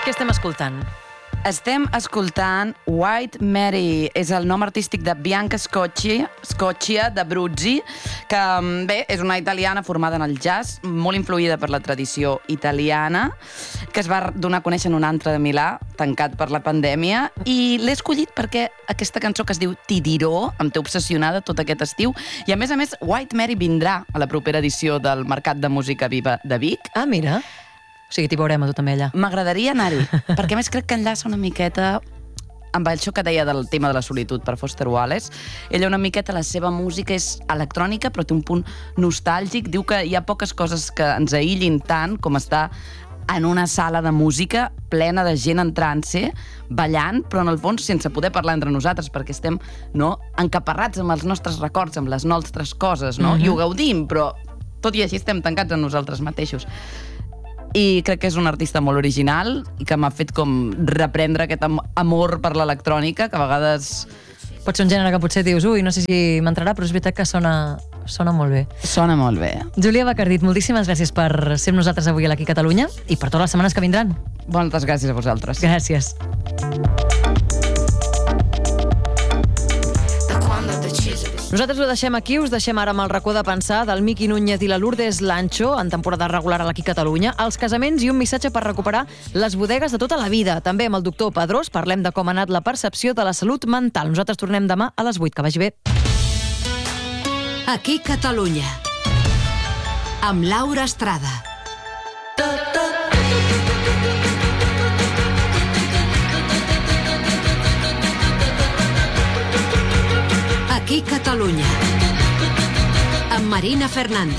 Què estem escoltant? Estem escoltant White Mary, és el nom artístic de Bianca Scoccia de Bruzzi, que bé, és una italiana formada en el jazz, molt influïda per la tradició italiana, que es va donar a conèixer en un antre de Milà, tancat per la pandèmia, i l'he escollit perquè aquesta cançó que es diu Ti dirò em té obsessionada tot aquest estiu, i a més, White Mary vindrà a la propera edició del Mercat de Música Viva de Vic. Ah, mira. O sigui, t'hi veurem a tu també allà. M'agradaria anar-hi, perquè a més crec que enllaça una miqueta amb això que deia del tema de la solitud per Foster Wallace. Ella una miqueta, la seva música és electrònica, però té un punt nostàlgic. Diu que hi ha poques coses que ens aïllin tant com estar en una sala de música plena de gent en trance, ballant, però en el fons sense poder parlar entre nosaltres, perquè estem encaparrats amb els nostres records, amb les nostres coses, i ho gaudim, però tot i així estem tancats en nosaltres mateixos. I crec que és un artista molt original i que m'ha fet com reprendre aquest amor per l'electrònica, que a vegades... Pot ser un gènere que potser dius, no sé si m'entrarà, però és veritat que sona molt bé. Sona molt bé. Júlia Bacardit, moltíssimes gràcies per ser amb nosaltres avui a l'Aquí Catalunya i per totes les setmanes que vindran. Moltes gràcies a vosaltres. Gràcies. Nosaltres ho deixem aquí, us deixem ara amb el racó de pensar del Miqui Núñez i la Lourdes Lancho en temporada regular a l'Aquí Catalunya, els casaments i un missatge per recuperar les bodegues de tota la vida. També amb el doctor Pedrós parlem de com ha anat la percepció de la salut mental. Nosaltres tornem demà a les 8. Que vagi bé. Aquí Catalunya, amb Laura Estrada. Aquí Catalunya, amb Marina Fernández.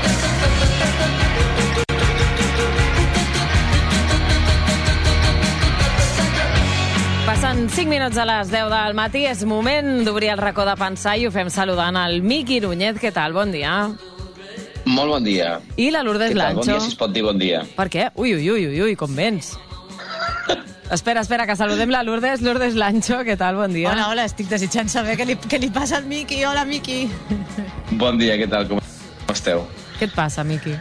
Passen 5 minuts a les 10 del matí. És moment d'obrir el racó de pensar i ho fem saludant el Miqui Núñez. Què tal? Bon dia. Molt bon dia. I la Lourdes Lancho. Bon dia, si es pot dir bon dia. Per què? Ui, com vens? Espera, que saludem la Lourdes. Lourdes Lancho, què tal? Bon dia. Hola, estic desitjant saber què li passa al Miqui. Hola, Miqui. Bon dia, què tal? Com esteu? Què et passa, Miqui?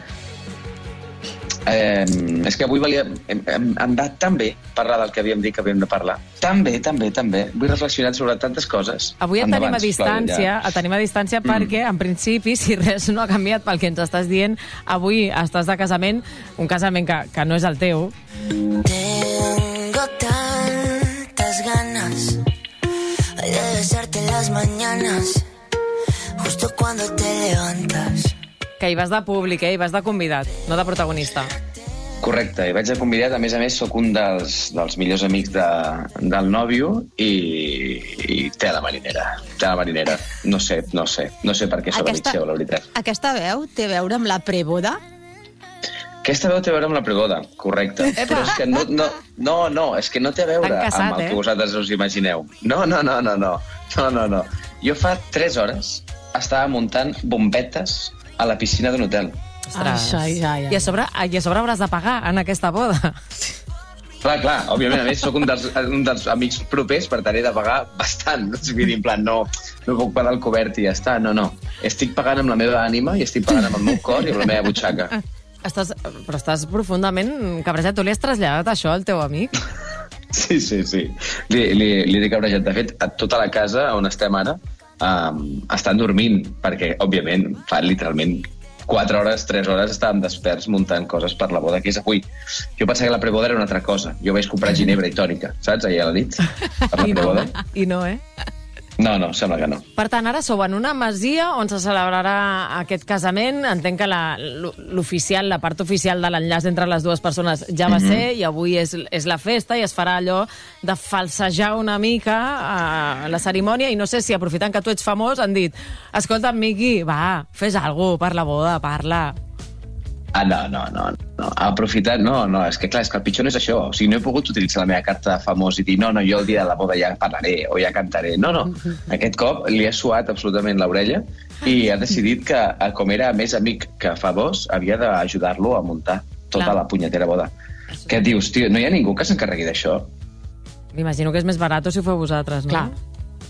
És que avui em va tan bé parlar del que havíem dit que havíem de parlar. Tan bé. Vull reflexionar sobre tantes coses. Avui et tenim a distància, perquè, en principi, si res no ha canviat pel que ens estàs dient, avui estàs de casament, un casament que no és el teu. Tengo tantas ganas de besarte en las mañanas, justo cuando te levantas. Que hi vas de públic, hi vas de convidat, no de protagonista. Correcte, hi vaig de convidat. A més, sóc un dels millors amics del nòvio i té la marinera. No sé per què sóc amic seu, la veritat. Aquesta veu té a veure amb la preboda? Aquesta veu té a veure amb la pregoda, correcte. Però és que no, és que no té a veure amb el que vosaltres us imagineu. No. Jo fa 3 hores estava muntant bombetes a la piscina d'un hotel. Ja. I a sobre hauràs de pagar en aquesta boda. Clar, òbviament, a més, sóc un dels amics propers, per tant, he de pagar bastant. En plan, no puc pagar el cobert i ja està, no. Estic pagant amb la meva ànima i estic pagant amb el meu cor i amb la meva butxaca. Però estàs profundament cabrejat. Tu li has traslladat això al teu amic? Sí. Li he cabrejat. De fet, a tota la casa on estem ara estan dormint, perquè, òbviament, fa literalment 4 hores, 3 hores estàvem desperts muntant coses per la boda, que és avui. Jo pensava que la preboda era una altra cosa. Jo vaig comprar ginebra i tònica, saps? Ahir a la nit, per la preboda. I no, No, sembla que no. Per tant, ara sou en una masia on se celebrarà aquest casament. Entenc que l'oficial, la part oficial de l'enllaç entre les dues persones ja va ser, i avui és la festa, i es farà allò de falsejar una mica la cerimònia, i no sé si, aprofitant que tu ets famós, han dit: escolta, Miqui, va, fes alguna cosa per la boda, parla. No. Aprofitar, no, és que clar, és que el pitjor no és això. O sigui, no he pogut utilitzar la meva carta de famós i dir, no, jo el dia de la boda ja parlaré o ja cantaré. No. Aquest cop li ha suat absolutament l'orella i ha decidit que, com era més amic que famós, havia d'ajudar-lo a muntar tota la punyetera boda. Què dius, tio? No hi ha ningú que s'encarregui d'això? M'imagino que és més barat si ho feu vosaltres, no? Clar.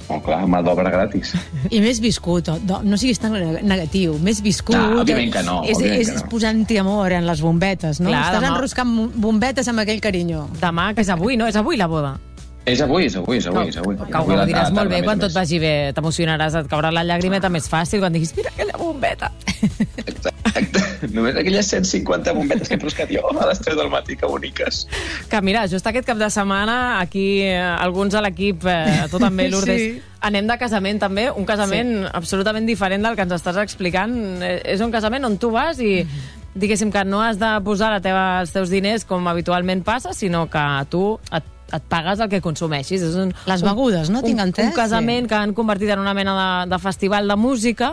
Oh, clar, mà d'obra gratis. I més viscut, no siguis tan negatiu, més viscut... òbviament que no. És posant-hi amor en les bombetes, no? Clar, Estàs demà... enroscant bombetes amb aquell carinyo. Demà, que és avui, no? És avui la boda. És avui. Que ho diràs molt bé, quan tot vagi bé, t'emocionaràs, et caurà la llàgrimeta més fàcil quan diguis, mira aquella bombeta. Exacte. Només aquelles 150 bombetes que he proscat jo a les 3 del matí, que boniques. Que mira, just aquest cap de setmana, aquí alguns a l'equip, tu també, Lourdes, Sí. anem de casament també, un casament absolutament diferent del que ens estàs explicant. És un casament on tu vas i diguéssim que no has de posar els teus diners com habitualment passa, sinó que tu et pagues el que consumeixis. És Les begudes, no? Tinc entès? Un casament que han convertit en una mena de festival de música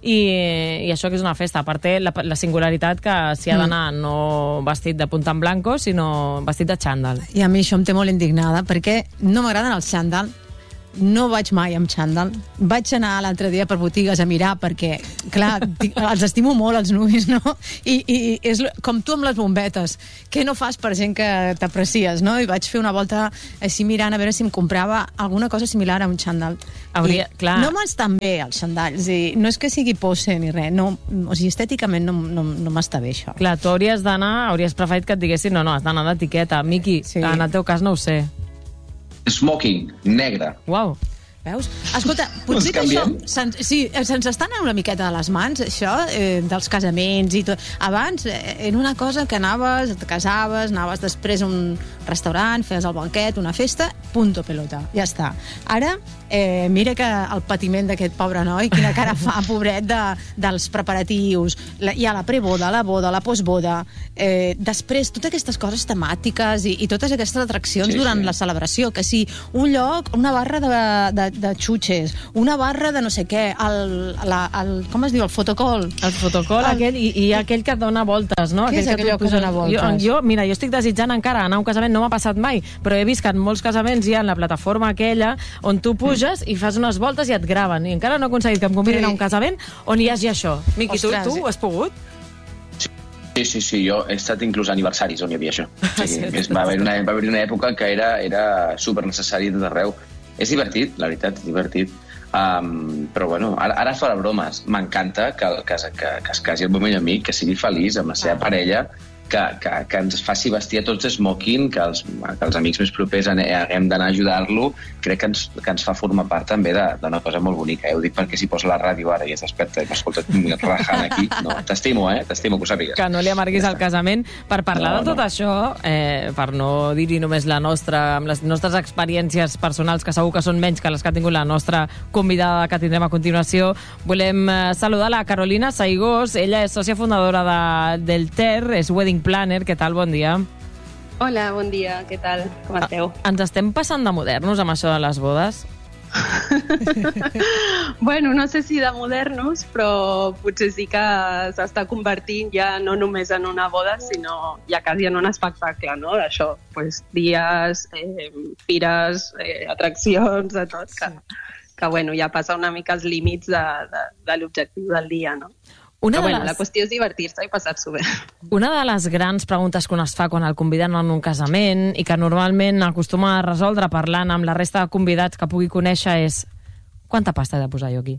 i això que és una festa. A part, la singularitat que s'hi ha d'anar no vestit de punta en blanco, sinó vestit de xandall. I a mi això em té molt indignada, perquè no m'agraden els xandall. No vaig mai amb xandall. Vaig anar l'altre dia per botigues a mirar perquè, clar, els estimo molt, els nuvis, no? I és com tu amb les bombetes. Què no fas per gent que t'aprecies, no? I vaig fer una volta així mirant a veure si em comprava alguna cosa similar a un xandall. Clar. No m'estan bé els xandalls. I no és que sigui pose ni res. No, o sigui, estèticament no m'està bé, això. Clar, tu hauries preferit que et diguessin no, has d'anar d'etiqueta. Miqui, Sí. en el teu cas no ho sé. Smoking, negre. Uau. Veus? Escolta, potser que això... Se'ns està anant una miqueta de les mans, això, dels casaments i tot. Abans era una cosa que anaves, et casaves, anaves després a un restaurant, feies el banquet, una festa, punto pelota, ja està. Ara, mira que el patiment d'aquest pobre noi, quina cara fa, pobret, dels preparatius. Hi ha la preboda, la boda, la postboda, després totes aquestes coses temàtiques i totes aquestes atraccions durant la celebració, que si un lloc, una barra de xutxes, una barra de no sé què, com es diu, el fotocol. El fotocol, aquell, i aquell que et dona voltes, no? Què és aquell que dona voltes? Mira, jo estic desitjant encara anar a un casament, no m'ha passat mai, però he vist que en molts casaments hi ha la plataforma aquella on tu puges i fas unes voltes i et graven, i encara no he aconseguit que em convidin a un casament on hi hagi això. Miqui, tu ho has pogut? Sí, jo he estat inclús a aniversaris on hi havia això. Va haver una època que era super necessari tot arreu. És divertit, la veritat, és divertit. Però bueno, ara fora bromes. M'encanta que es casi el meu millor amic, que sigui feliç amb la seva parella, que ens faci vestir a tots smoking, que els amics més propers haguem d'anar a ajudar-lo. Crec que ens fa formar part també d'una cosa molt bonica. Ho dic perquè si posa la ràdio ara i és despierta i m'escolta rajant aquí. No, t'estimo, t'estimo, que ho sàpigues. Que no li amarguis el casament. Per parlar de tot això, per no dir-hi només amb les nostres experiències personals, que segur que són menys que les que ha tingut la nostra convidada que tindrem a continuació, volem saludar la Carolina Saigós. Ella és sòcia fundadora del TER, és Wedding Planner. Què tal? Bon dia. Hola, bon dia. Què tal? Com esteu? Ens estem passant de modernos amb això de les bodes? Bueno, no sé si de modernos, però potser sí que s'està convertint ja no només en una boda, sinó ja quasi en un espectacle, no? D'això, pues, dies, fires, atraccions, de tot, que bueno, ja passa una mica els límits de l'objectiu del dia, no? La qüestió és divertir-se i passar-s'ho bé. Una de les grans preguntes que un es fa quan el conviden en un casament i que normalment acostuma a resoldre parlant amb la resta de convidats que pugui conèixer és: quanta pasta he de posar jo aquí?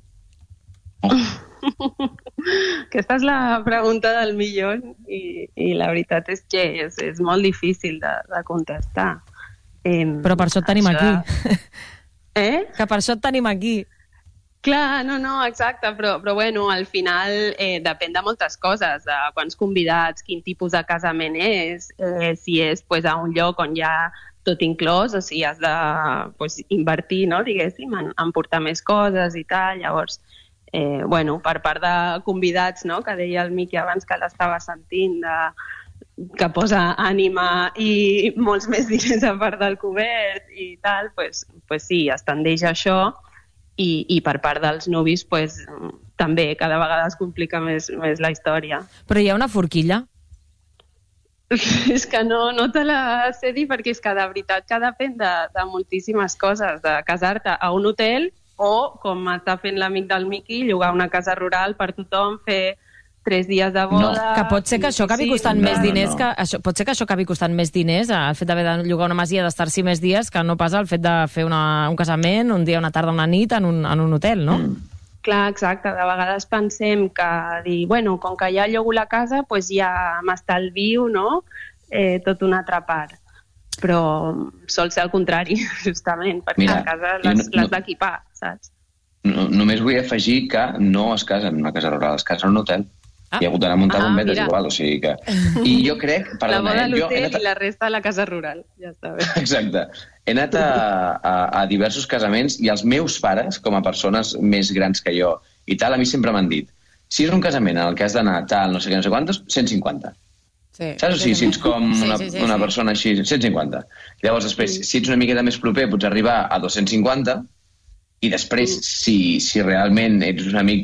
Aquesta és la pregunta del milió i la veritat és que és molt difícil de contestar. Però per això et tenim aquí. Que per això et tenim aquí. Clar, no, exacte, però bueno, al final depèn de moltes coses, de quants convidats, quin tipus de casament és, si és a un lloc on hi ha tot inclòs, o si has de invertir, no, diguéssim, en portar més coses i tal. Llavors, bueno, per part de convidats, no, que deia el Miqui abans que l'estava sentint, que posa ànima i molts més diners a part del cobert i tal, pues sí, es tendeix a això. I per part dels nuvis, també cada vegada es complica més la història. Però hi ha una forquilla? És que no te la sé dir, perquè és que de veritat que depèn de moltíssimes coses, de casar-te a un hotel o, com està fent l'amic del Miqui, llogar una casa rural per tothom, fer 3 dies de boda... Que pot ser que això acabi costant més diners, pot ser que això acabi costant més diners, el fet d'haver de llogar una masia, d'estar-s'hi més dies, que no pas el fet de fer un casament, un dia, una tarda, una nit, en un hotel, no? Clar, exacte. De vegades pensem que dir, bueno, com que ja llogo la casa, doncs ja m'estalvio, no?, tot una altra part. Però sol ser el contrari, justament, perquè la casa l'has d'equipar, saps? Només vull afegir que no es casa en una casa rural, es casa en un hotel. Hi ha hagut d'anar a muntar bombetes igual, o sigui que... I jo crec... La boda a l'hotel i la resta a la casa rural, ja està bé. Exacte. He anat a diversos casaments i els meus pares, com a persones més grans que jo i tal, a mi sempre m'han dit, si és un casament en el que has d'anar tal, no sé què, no sé quantos, 150. Sí, saps? O sigui, si ets com una persona així, 150. Llavors, després, si ets una miqueta més proper, pots arribar a 250, i després, si realment ets un amic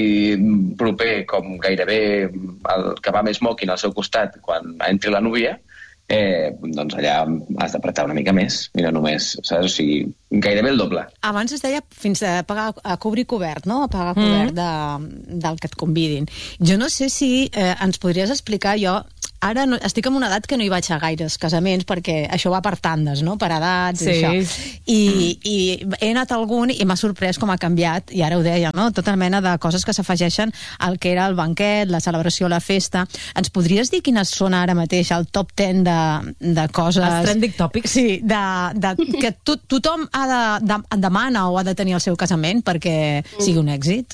proper com gairebé el que va més moquin al seu costat quan entri la núvia, doncs allà has d'apretar una mica més, i no només, saps? O sigui, gairebé el doble. Abans es deia fins a pagar a cobrir cobert, no? A pagar cobert del que et convidin. Jo no sé si ens podries explicar, jo ara estic en una edat que no hi vaig a gaires casaments, perquè això va per tandes, no?, per edats i això. I he anat a algun i m'ha sorprès com ha canviat, i ara ho deia, no?, tota mena de coses que s'afegeixen al que era el banquet, la celebració, la festa. Ens podries dir quines són ara mateix el top 10 de coses... Els trending topics? Sí, que tothom demana o ha de tenir el seu casament perquè sigui un èxit?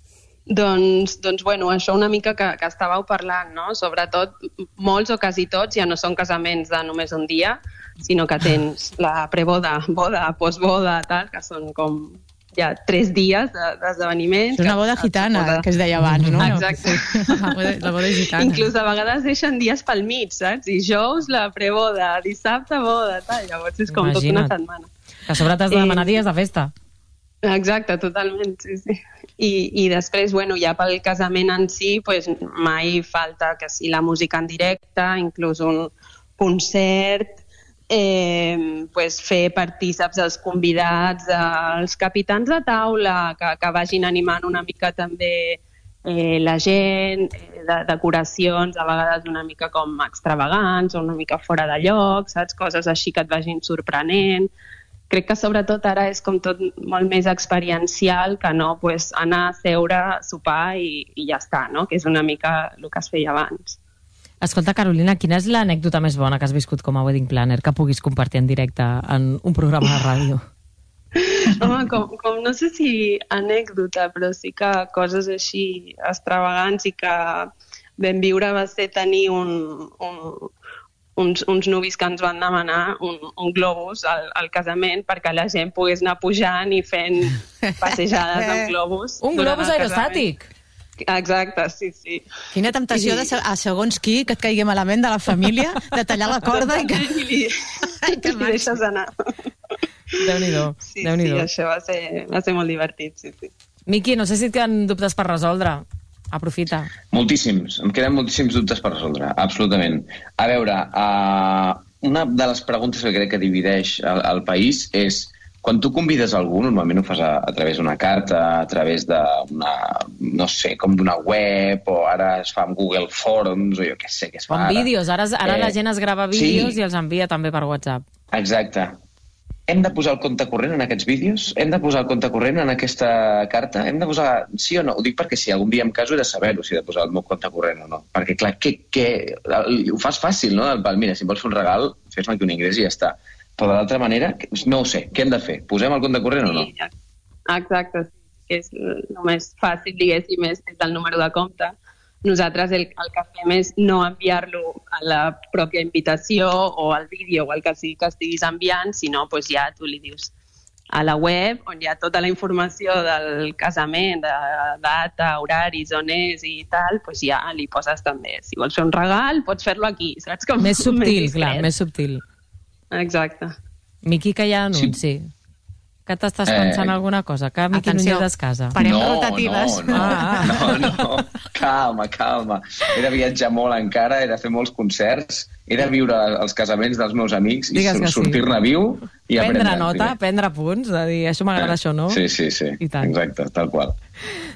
Doncs, bueno, això una mica que estàveu parlant, no? Sobretot, molts o quasi tots ja no són casaments de només un dia, sinó que tens la preboda, boda, postboda, tal, que són com ja 3 dies d'esdeveniments. És una boda gitana, que es deia abans, no? Exacte. La boda gitana. Inclús a vegades deixen dies pel mig, saps? Dijous la preboda, dissabte boda, tal. Llavors és com tota una setmana. Que a sobre t'has de demanar dies de festa. Exacte, totalment, sí. I després, bueno, ja pel casament en si, pues, mai falta que si la música en directe, inclús un concert, pues, fer partíceps els convidats, els capitans de taula, que vagin animant una mica també la gent, decoracions a vegades una mica com extravagants o una mica fora de lloc, saps? Coses així que et vagin sorprenent. Crec que sobretot ara és com tot molt més experiencial que no pues, anar a seure, sopar i ja està, no? Que és una mica el que es feia abans. Escolta, Carolina, quina és l'anècdota més bona que has viscut com a wedding planner que puguis compartir en directe en un programa de ràdio? Home, com no sé si anècdota, però sí que coses així extravagants i que vam viure va ser tenir uns nuvis que ens van demanar un globus al casament perquè la gent pogués anar pujant i fent passejades amb globus. Un globus aerostàtic? Exacte, sí. Quina temptació a segons qui que et caigui malament de la família, de tallar la corda i que li deixes anar. Déu-n'hi-do. Sí, això va ser molt divertit, sí. Miqui, no sé si et queden dubtes per resoldre. Aprofita. Moltíssims. Em queden moltíssims dubtes per resoldre, absolutament. A veure, una de les preguntes que crec que divideix el país és quan tu convides algú, normalment ho fas a través d'una carta, a través d'una, no sé, com d'una web, o ara es fa amb Google Forms, o jo què sé què es fa ara. O amb vídeos. Ara la gent es grava vídeos i els envia també per WhatsApp. Exacte. Hem de posar el compte corrent en aquests vídeos? Hem de posar el compte corrent en aquesta carta? Hem de posar... Sí o no? Ho dic perquè si algun dia em caso he de saber-ho, si he de posar el meu compte corrent o no. Perquè, clar, ho fas fàcil, no? Mira, si vols fer un regal, fes-me aquí un ingrés i ja està. Però de l'altra manera, no ho sé. Què hem de fer? Posem el compte corrent o no? Exacte. És el més fàcil, diguéssim, és el número de compte. Nosaltres el que fem és no enviar-lo a la pròpia invitació o al vídeo o al que sigui que estiguis enviant, sinó pues, ja tu li dius a la web on hi ha tota la informació del casament, de data, horaris, on és i tal, pues ja li poses també. Si vols fer un regal, pots fer-lo aquí, saps? Com més subtil, clar, més subtil. Exacte. Miqui, que hi ha anunci. Sí. Que t'estàs pensant alguna cosa? Que Miqui Núñez es casa. Parem rotatives. No. Calma. He de viatjar molt encara, he de fer molts concerts, he de viure els casaments dels meus amics i sortir-ne viu i aprendre. Prendre nota, prendre punts, de dir, això m'agrada, això no? Sí. Exacte, tal qual.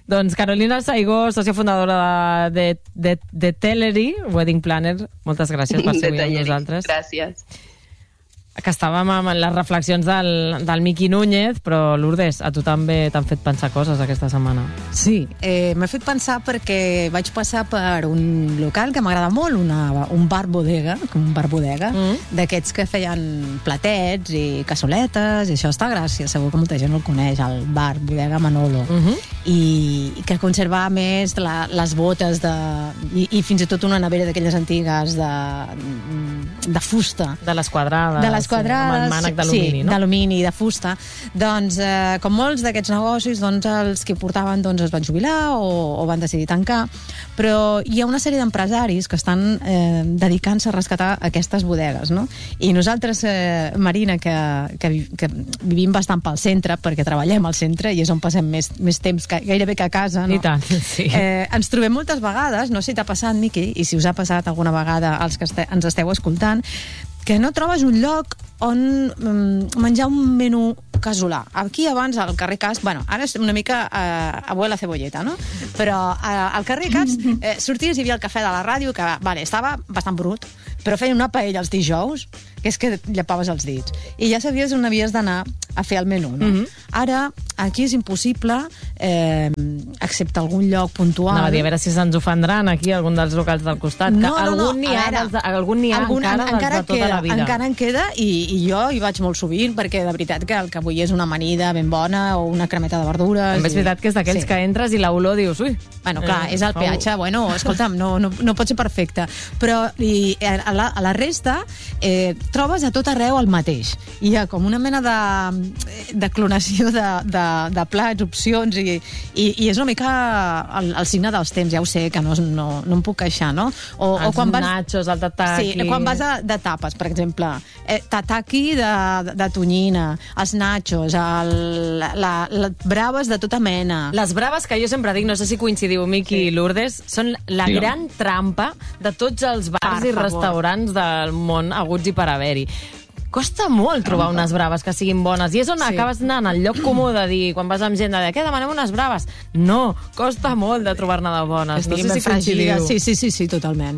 Doncs Carolina Saigó, sòcia fundadora de Tellery, Wedding Planner, moltes gràcies per ser avui amb nosaltres. Gràcies. Que estàvem amb les reflexions del Miqui Núñez, però Lourdes, a tu també t'han fet pensar coses aquesta setmana. Sí, m'ha fet pensar perquè vaig passar per un local que m'agrada molt, un bar-bodega, d'aquests que feien platets i cassoletes, i això està a Gràcia, segur que molta gent el coneix, el bar-bodega Manolo, i que conservava més les botes i fins i tot una nevera d'aquelles antigues de fusta. De les quadrades. De les quadrades, amb el mànec d'alumini, no? d'alumini, de fusta. Doncs, com molts d'aquests negocis, doncs, els que portaven es van jubilar o van decidir tancar, però hi ha una sèrie d'empresaris que estan dedicant-se a rescatar aquestes bodegues, no? I nosaltres, Marina, que vivim bastant pel centre, perquè treballem al centre i és on passem més temps gairebé que a casa, no? I tant, sí. Ens trobem moltes vegades, no sé si t'ha passat, Miqui, i si us ha passat alguna vegada als que ens esteu escoltant, que no trobes un lloc on menjar un menú casolà. Aquí abans, al carrer Casp, bueno, ara és una mica abuela cebolleta, no? Però al carrer Casp sorties i hi havia el cafè de la ràdio, que estava bastant brut, però feien una paella els dijous, que és que llapaves els dits. I ja sabies on havies d'anar a fer el menú, no? Ara, aquí és impossible, excepte algun lloc puntual. Anava a dir, a veure si se'ns ofendran aquí algun dels locals del costat. Algun n'hi ha encara de tota la vida. Encara en queda, i jo hi vaig molt sovint, perquè de veritat que el que vull és una amanida ben bona o una cremeta de verdures. També és veritat que és d'aquells que entres i l'olor dius, ui. Bueno, clar, és el peatge, bueno, escolta'm, no pot ser perfecte. Però a la resta trobes a tot arreu el mateix. Hi ha com una mena de clonació de plats, opcions, i és una mica el signe dels temps, ja ho sé, que no em puc queixar, no? Els nachos, el tataki... Sí, quan vas de tapes, per exemple, tataki de tonyina, els nachos, les braves de tota mena. Les braves, que jo sempre dic, no sé si coincidiu, Miqui i Lourdes, són la gran trampa de tots els bars i restaurants del món haguts i per haver-hi. Costa molt trobar unes braves que siguin bones, i és on acabes anant al lloc comú de dir, quan vas amb gent de dir, què, demanem unes braves? No, costa molt de trobar-ne de bones. No sé si coincidiu. Sí, totalment.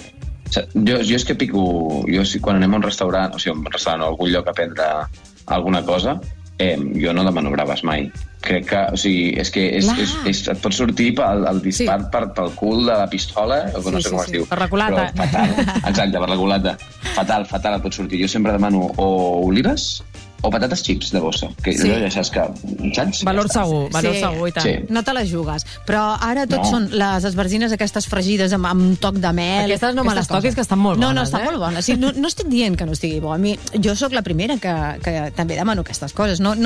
Jo és que pico... Quan anem a un restaurant, o algun lloc a prendre alguna cosa, jo no demano braves mai. Crec que, és que et pot sortir el dispar pel cul de la pistola, o no sé com es diu. Per la culata. Però fatal, exacte, per la culata. Fatal et pot sortir. Jo sempre demano o olives o patates chips de bossa, que ja saps que... Saps? Valor segur, i tant. Sí. No te les jugues. Però ara tot són les esbarzines aquestes fregides amb un toc de mel. Aquestes no me les toquis, que estan molt bones. No, estan molt bones. Sí, no estic dient que no estigui bo. A mi, jo sóc la primera que també demano aquestes coses. No,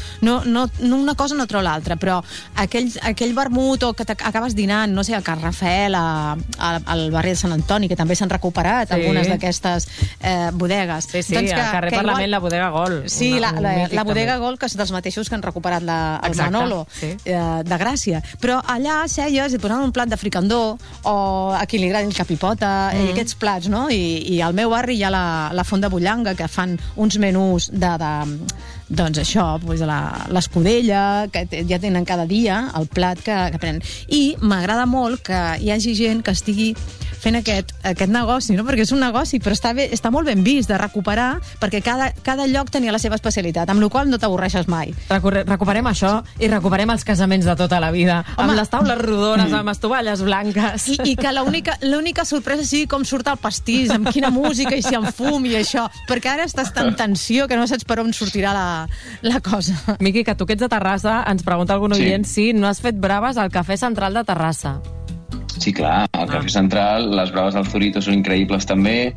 una cosa no treu l'altra, però aquell vermut o que acabes dinant, no sé, a Can Rafael, al barri de Sant Antoni, que també s'han recuperat algunes d'aquestes bodegues. Sí, al carrer Parlament, la bodega Gol. Sí, la bodega Gol, que és dels mateixos que han recuperat el Manolo, de Gràcia. Però allà seies i et posaven un plat de fricandó, o a qui li agrada el capipota, i aquests plats, no? I al meu barri hi ha la Font de Bullanga, que fan uns menús doncs això, l'escudella, que ja tenen cada dia el plat que prenen. I m'agrada molt que hi hagi gent que estigui fent aquest negoci, no? Perquè és un negoci, però està molt ben vist de recuperar, perquè cada lloc tenia la seva especialitat, amb la qual no t'avorreixes mai. Recuperem això i recuperem els casaments de tota la vida, amb les taules rodones, amb les tovalles blanques. I que l'única sorpresa sigui com surt el pastís, amb quina música i si en fum i això, perquè ara estàs tan tensió que no saps per on sortirà la cosa. Miqui, que tu que ets de Terrassa, ens pregunta algun oient si no has fet braves al Cafè Central de Terrassa. Sí, clar, al Cafè Central, les braves del Zurito són increïbles també.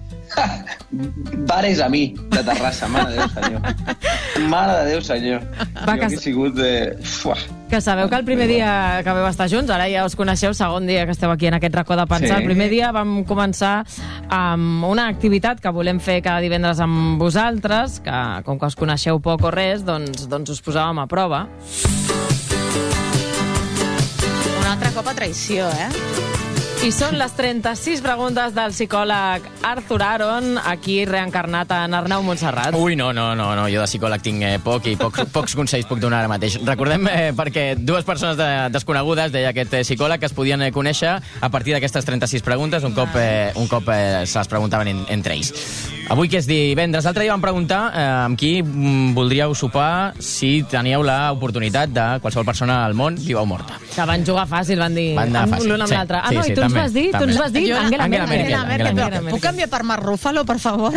Bares a mi, de Terrassa, mare de Déu, senyor. Mare de Déu, senyor. Jo que he sigut Que sabeu que el primer dia que vau estar junts, ara ja us coneixeu, segon dia que esteu aquí en aquest racó de pensar, el primer dia vam començar amb una activitat que volem fer cada divendres amb vosaltres, que com que us coneixeu poc o res, doncs us posàvem a prova. Un altre cop a traïció, I són les 36 preguntes del psicòleg Arthur Aaron, aquí reencarnat en Arnau Montserrat. Ui, no, jo de psicòleg tinc poc i pocs consells puc donar ara mateix. Recordem, perquè dues persones desconegudes, deia aquest psicòleg, que es podien conèixer a partir d'aquestes 36 preguntes, un cop se les preguntaven entre ells. Avui, que és divendres, l'altre dia vam preguntar amb qui voldríeu sopar si teníeu l'oportunitat de qualsevol persona al món viva o morta. Que van jugar fàcil, van dir l'un amb l'altre. Sí, i tu ens vas dir? Tu ens vas dir? Angela Merkel. Puc canviar per Marc Ruffalo, per favor?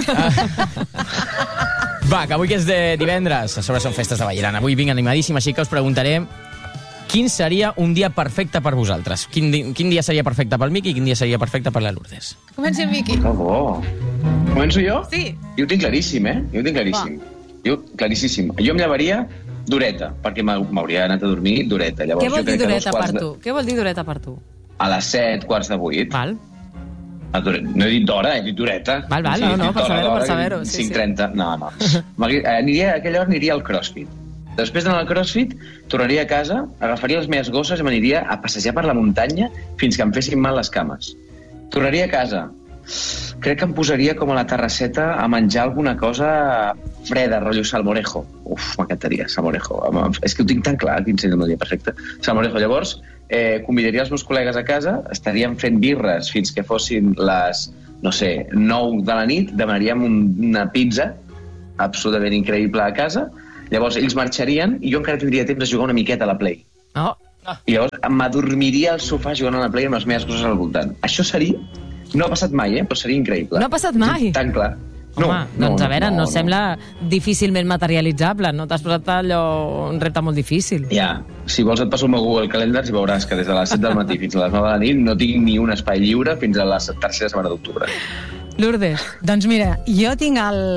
Va, que avui que és divendres, a sobre són festes de Ballarana. Avui vinc animadíssim, així que us preguntaré quin seria un dia perfecte per vosaltres. Quin dia seria perfecte pel Miqui i quin dia seria perfecte per la Lourdes. Comenci el Miqui. Que bo. Començo jo? Sí. Jo ho tinc claríssim, Jo ho tinc claríssim. Claríssim. Jo em llevaria d'horeta, perquè m'hauria anat a dormir d'horeta. Què vol dir d'horeta per tu? Què vol dir d'horeta per tu? A les 7, quarts de 8. Val. No he dit d'hora, he dit d'horeta. Val, no, per saber-ho. 5:30, no. Aquella hora aniria al CrossFit. Després d'anar al CrossFit, tornaria a casa, agafaria les meves gosses i m'aniria a passejar per la muntanya fins que em fessin mal les cames. Tornaria a casa. Crec que em posaria com a la terrasseta a menjar alguna cosa freda, rotllo salmorejo. M'encantaria, salmorejo. És que ho tinc tan clar, quin seria el meu dia perfecte. Salmorejo. Llavors, convidaria els meus col·legues a casa, estaríem fent birres fins que fossin les, 9 de la nit, demanaríem una pizza absolutament increïble a casa. Llavors ells marxarien i jo encara tindria temps de jugar una miqueta a la Play. I llavors m'adormiria al sofà jugant a la Play amb les meves coses al voltant. Això seria... No ha passat mai, però seria increïble. No ha passat mai? Tan clar. Home, doncs a veure, no sembla difícilment materialitzable. No t'has posat allò un repte molt difícil. Ja, si vols et passo el meu Google Calendar i veuràs que des de les 7 del matí fins a les 9 de la nit no tinc ni un espai lliure fins a la tercera setmana d'octubre. Lourdes. Doncs mira, jo tinc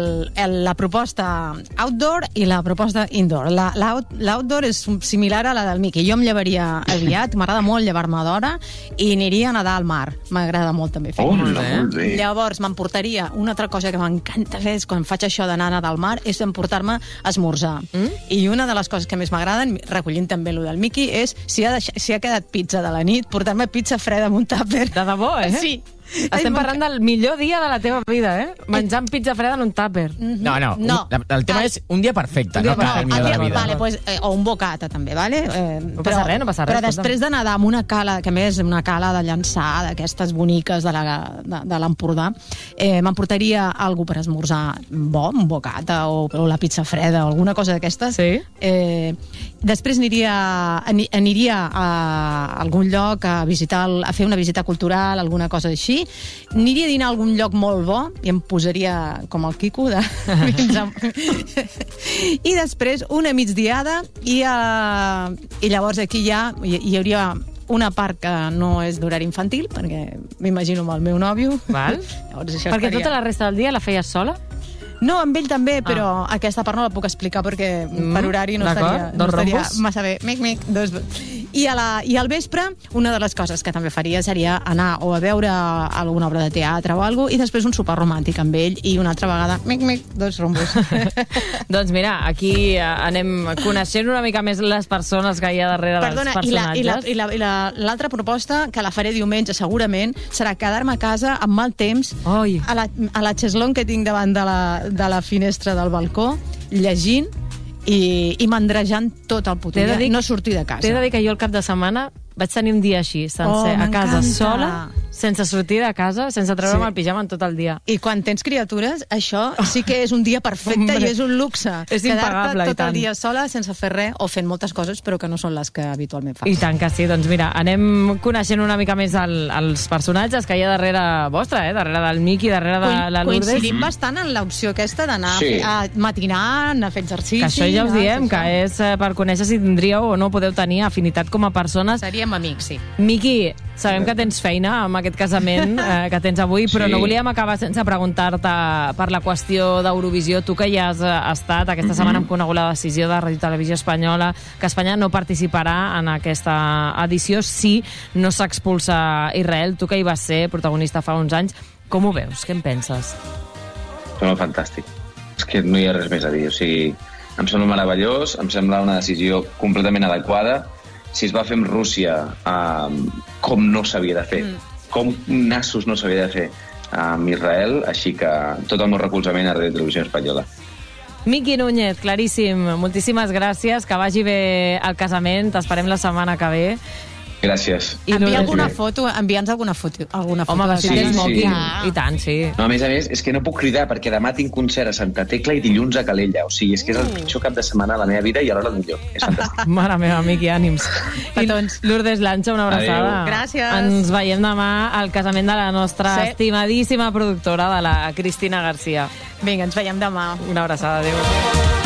la proposta outdoor i la proposta indoor. L'outdoor és similar a la del Miqui. Jo em llevaria aviat, m'agrada molt llevar-me d'hora, i aniria a nedar al mar. M'agrada molt també fer. Molt bé. Llavors m'emportaria una altra cosa que m'encanta fer quan faig això d'anar a nedar al mar és emportar-me a esmorzar. I una de les coses que més m'agraden, recollint també el del Miqui, és si ha quedat pizza de la nit, portar-me pizza freda amb un tàper. De debò, Sí. Estem parlant del millor dia de la teva vida, menjant pizza freda en un tàper. No. El tema és un dia perfecte, no el millor de la vida. Vale, pues, o un bocata, també, vale? No passa res. Però després de nedar amb una cala, que a més una cala de llançar, d'aquestes boniques de l'Empordà, m'emportaria algú per esmorzar bo, un bocata o la pizza freda o alguna cosa d'aquestes. Sí. Després aniria a algun lloc a fer una visita cultural, alguna cosa així. Aniria a dinar a algun lloc molt bo i em posaria com el Quico i després una migdiada i llavors aquí ja hi hauria una part que no és d'horari infantil, perquè m'imagino amb el meu nòvio. Val. Perquè tota la resta del dia la feies sola? No, amb ell també, però aquesta part no la puc explicar perquè per horari no estaria massa bé. I al vespre, una de les coses que també faria seria anar o a veure alguna obra de teatre o alguna cosa, i després un sopar romàntic amb ell i una altra vegada, dos rombos. Doncs mira, aquí anem coneixent una mica més les persones que hi ha darrere dels personatges. I l'altra proposta, que la faré diumenge segurament, serà quedar-me a casa amb mal temps, a la xeslong que tinc davant de la finestra del balcó, llegint i mandrejant tot el puto dia, no sortir de casa. T'he de dir que jo el cap de setmana vaig tenir un dia així, sencer, a casa sola, sense sortir de casa, sense treure'm el pijama en tot el dia. I quan tens criatures, això sí que és un dia perfecte i és un luxe. És impagable, quedar-te tot el dia sola, sense fer res, o fent moltes coses, però que no són les que habitualment fas. I tant que sí. Doncs mira, anem coneixent una mica més els personatges que hi ha darrere vostre, darrere del Miqui, darrere de la Lourdes. Coincidim bastant en l'opció aquesta d'anar a matinar, anar a fer exercici. Que això ja us diem, que és per conèixer si tindríeu o no podeu tenir afinitat com a persones. Seríem amics, sí. Miqui, sabem que tens feina amb aquest casament que tens avui, però no volíem acabar sense preguntar-te per la qüestió d'Eurovisió. Tu que ja has estat, aquesta setmana hem conegut la decisió de Ràdio Televisió Espanyola, que Espanya no participarà en aquesta edició si no s'expulsa Israel. Tu que hi vas ser protagonista fa uns anys, com ho veus? Què en penses? Sembla fantàstic. És que no hi ha res més a dir. O sigui, em sembla meravellós, em sembla una decisió completament adequada. Si es va fer amb Rússia com no s'havia de fer, com nassos no s'havia de fer amb Israel, així que tot el meu recolzament a Radio Televisió Espanyola. Miqui Núñez, claríssim. Moltíssimes gràcies, que vagi bé el casament. T'esperem la setmana que ve. Gràcies. Envia'ns alguna foto. Home, vestit de smoking. I tant, sí. No, a més, és que no puc cridar, perquè demà tinc concert a Santa Tecla i dilluns a Calella. O sigui, és que és el pitjor cap de setmana de la meva vida i alhora el millor. És fantàstic. Mare meva, Miqui, ànims. Petons. Lourdes Lancho, una abraçada. Adéu. Gràcies. Ens veiem demà al casament de la nostra estimadíssima productora, de la Cristina Garcia. Vinga, ens veiem demà. Una abraçada, adéu.